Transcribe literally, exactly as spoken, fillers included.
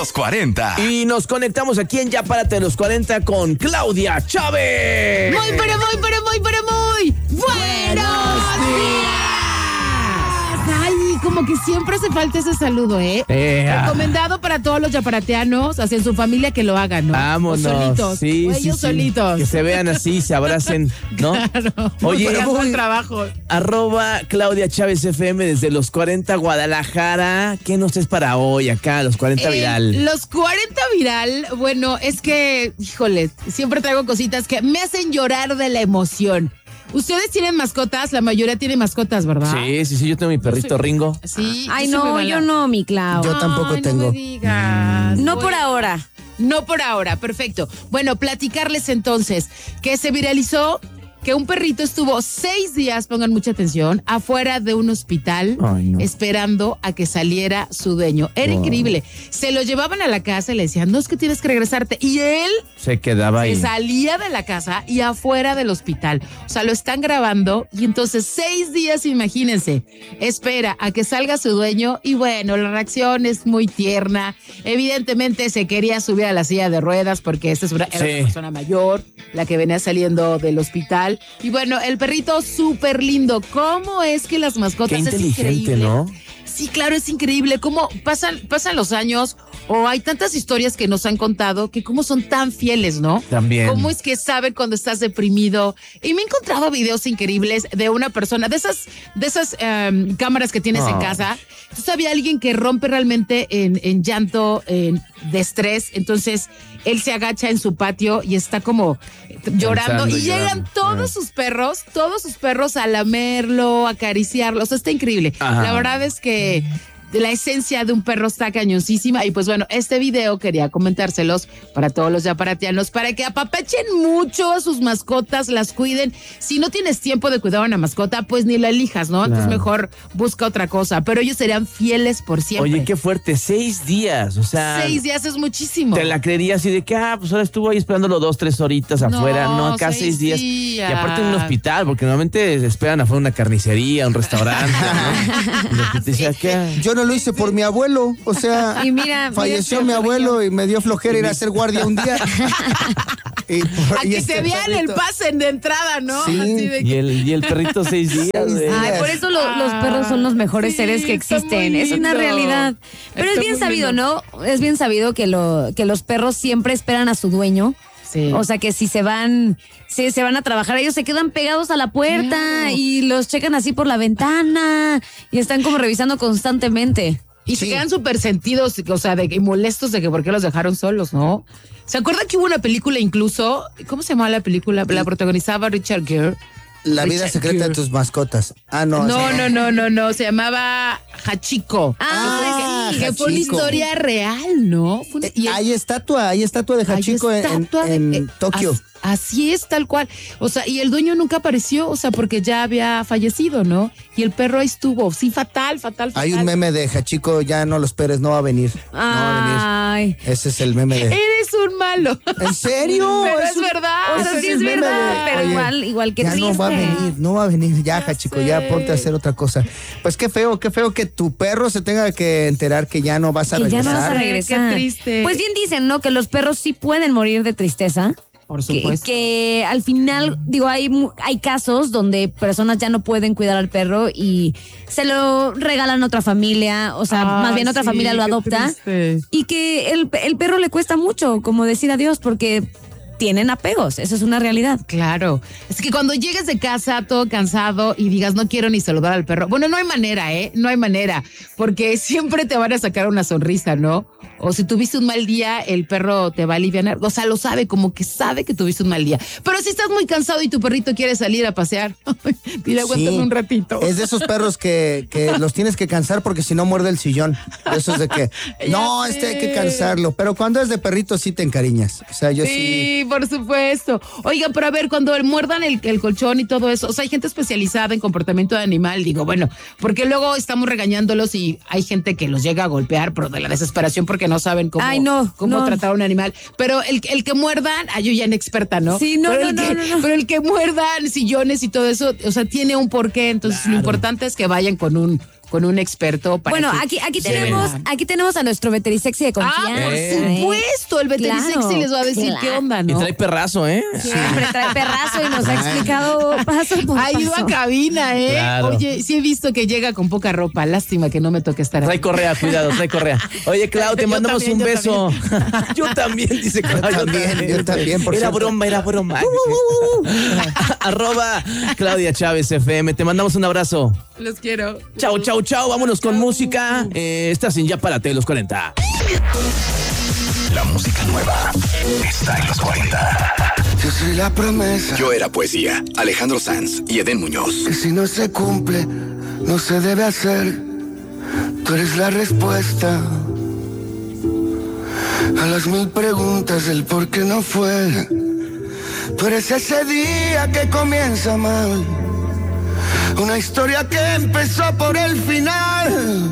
los cuarenta. Y nos conectamos aquí en Ya Párate de los cuarenta con Claudia Chávez. Muy, pero muy, pero muy, pero muy buenos días. Ay, como que siempre hace falta ese saludo, ¿eh? Ea. Recomendado para todos los yaparateanos, hacia su familia que lo hagan, ¿no? Vámonos. O solitos. Sí, o sí, ellos sí. solitos. Que se vean así, se abracen, ¿no? Claro. Oye, Muy muy- buen trabajo. Arroba Claudia Chávez F M desde los cuarenta Guadalajara. ¿Qué nos es para hoy acá, los cuarenta Eh, viral? Los cuarenta viral, bueno, es que, híjole, siempre traigo cositas que me hacen llorar de la emoción. Ustedes tienen mascotas, la mayoría tiene mascotas, ¿verdad? Sí, sí, sí, yo tengo mi perrito Ringo. Sí. Ay, yo soy no, muy yo mala. no, mi Clau. Yo tampoco Ay, tengo. No me digas. No por Bueno. ahora. No por ahora, perfecto. Bueno, platicarles entonces que se viralizó que un perrito estuvo seis días, pongan mucha atención, afuera de un hospital Ay, no. esperando a que saliera su dueño. Era Wow. increíble. Se lo llevaban a la casa y le decían, no, es que tienes que regresarte. Y él Se quedaba ahí. se salía de la casa y afuera del hospital. O sea, lo están grabando y entonces seis días, imagínense, espera a que salga su dueño y bueno, la reacción es muy tierna. Evidentemente se quería subir a la silla de ruedas porque esta es una, era Sí. una persona mayor, la que venía saliendo del hospital. Y bueno, el perrito súper lindo. ¿Cómo es que las mascotas Qué es inteligente, increíble? ¿no? Sí, claro, es increíble cómo pasan, pasan los años o hay tantas historias que nos han contado que cómo son tan fieles, ¿no? También. Cómo es que saben cuando estás deprimido. Y me he encontrado videos increíbles de una persona, de esas, de esas em, cámaras que tienes en Oh. casa. Entonces había alguien que rompe realmente en, en llanto, en, de estrés. Entonces él se agacha en su patio y está como llorando. Pensando, Y llegan llorando. todos Ah. sus perros, todos sus perros a lamerlo, a acariciarlo. O sea, está increíble. Ajá. La verdad es que la esencia de un perro está cañoncísima. Y pues bueno, este video quería comentárselos para todos los yaparatianos, para que apapachen mucho a sus mascotas, las cuiden. Si no tienes tiempo de cuidar a una mascota, pues ni la elijas, ¿no? Entonces Claro. mejor busca otra cosa. Pero ellos serían fieles por siempre. Oye, qué fuerte, seis días, o sea. Seis días es muchísimo. Te la creería así de que, ah, pues ahora estuvo ahí esperándolo dos, tres horitas afuera. No, acá seis seis días. días. Y aparte en un hospital, porque normalmente se esperan afuera una carnicería, un restaurante, ¿no? Y lo que te decía, ¿qué? Yo no lo hice por mi abuelo, o sea, Y mira, falleció mira, mi abuelo y me dio flojera ir a hacer guardia un día. Y por- A y que este se vean el perrito- pase de entrada, ¿no? Sí. Así de Y que- el, y el perrito seis días, güey. Ay, por eso lo- los perros son los mejores Sí, seres que está existen. muy Es una lindo. realidad. Pero Está es bien muy sabido, lindo. ¿no? Es bien sabido que, lo, que los perros siempre esperan a su dueño. Sí. O sea que si se van, si se van a trabajar, ellos se quedan pegados a la puerta Claro. y los checan así por la ventana y están como revisando constantemente. Y se Sí. quedan súper sentidos, o sea, de, y molestos de que por qué los dejaron solos, ¿no? ¿Se acuerdan que hubo una película incluso? ¿Cómo se llamaba la película? La protagonizaba Richard Gere. La vida Richard secreta Gere. de tus mascotas. Ah, no. No, sí. no, no, no, no. Se llamaba Hachiko. Ah, que, que fue una Hachiko. historia real, ¿no? Fue una- Eh, y el- hay estatua, hay estatua de hay Hachiko en, estatua de- en eh, Tokio. as- Así es, tal cual. O sea, y el dueño nunca apareció, o sea, porque ya había fallecido, ¿no? Y el perro ahí estuvo. Sí, fatal, fatal, fatal. Hay un meme de Hachiko, ya no lo esperes, no va a venir. No va a Ay. venir. Ese es el meme de. Eres un malo. ¿En serio? Pero es un- verdad. O ese sea, sí el es meme verdad, pero oye, igual, igual que ya triste. no va a venir, no va a venir. Ya, Ya Hachiko, sé. ya ponte a hacer otra cosa. Pues qué feo, qué feo que tu perro se tenga que enterar que ya no vas a Que ya regresar. no vas a Qué regresar. triste. Pues bien dicen, ¿no? Que los perros sí pueden morir de tristeza. Por Que, supuesto. que al final, digo, hay, mu- hay casos donde personas ya no pueden cuidar al perro y se lo regalan a otra familia, o sea, Ay, más bien otra sí, familia lo qué adopta. triste. Y que el, el perro le cuesta mucho, como decir adiós, porque tienen apegos, eso es una realidad. Claro. Es que cuando llegues de casa todo cansado y digas, no quiero ni saludar al perro. Bueno, no hay manera, ¿eh? No hay manera. Porque siempre te van a sacar una sonrisa, ¿no? O si tuviste un mal día, el perro te va a aliviar. O sea, lo sabe, como que sabe que tuviste un mal día. Pero si estás muy cansado y tu perrito quiere salir a pasear, dile, aguántame Sí. un ratito. Es de esos perros que, que los tienes que cansar porque si no muerde el sillón. De esos de que, no, Ya este hay sé. que cansarlo. Pero cuando es de perrito sí te encariñas. O sea, yo sí. Sí, por supuesto. Oiga, pero a ver, cuando muerdan el, el colchón y todo eso, o sea, hay gente especializada en comportamiento de animal, digo, bueno, porque luego estamos regañándolos y hay gente que los llega a golpear, pero de la desesperación porque no saben cómo, Ay, no, cómo no. tratar a un animal. Pero el, el que muerdan, ay, yo ya inexperta, ¿no? Sí, no, pero no, el no, que, no, no. Pero el que muerdan sillones y todo eso, o sea, tiene un porqué, entonces lo importante es que vayan con un con un experto para Bueno, que aquí, aquí se tenemos, vean. aquí tenemos a nuestro veterisexy de Ah, confianza. por Eh. supuesto, el veterinario Claro, sexy les va a decir claro. qué onda, Y ¿no? trae perrazo, ¿eh? Siempre trae perrazo y nos ha explicado paso por Ha ido a paso. cabina, ¿eh? Claro. Oye, sí he visto que llega con poca ropa. Lástima que no me toque estar Trae ahí. correa, cuidado, trae correa. Oye, Clau, te Yo mandamos también, un yo beso. Yo también, dice Clau. Yo también, yo también, por Era cierto. broma, era broma. Arroba Claudia Chávez F M. Te mandamos un abrazo. Los quiero. Chau, chau, chau. Vámonos con música. Eh, estás en Ya Párate de los cuarenta. La música nueva está en los cuarenta. Yo soy la promesa Yo era poesía. Alejandro Sanz y Edén Muñoz. que si no se cumple, no se debe hacer. Tú eres la respuesta a las mil preguntas del por qué no fue. Tú eres ese día que comienza mal, una historia que empezó por el final.